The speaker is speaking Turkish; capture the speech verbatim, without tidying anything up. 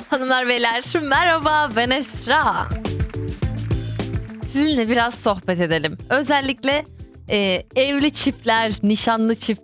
Hanımlar beyler merhaba, ben Esra. Sizinle biraz sohbet edelim. Özellikle e, evli çiftler, nişanlı çiftler